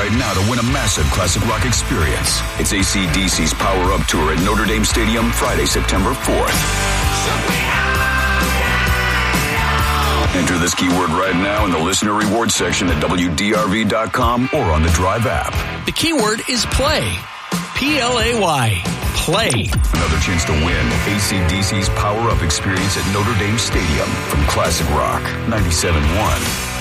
right now to win a massive classic rock experience. It's AC/DC's Power Up Tour at Notre Dame Stadium Friday, September 4th. Enter this keyword right now in the listener reward section at WDRV.com or on the Drive app. The keyword is play. P-L-A-Y. Play. Another chance to win AC/DC's Power Up experience at Notre Dame Stadium from Classic Rock 97.1.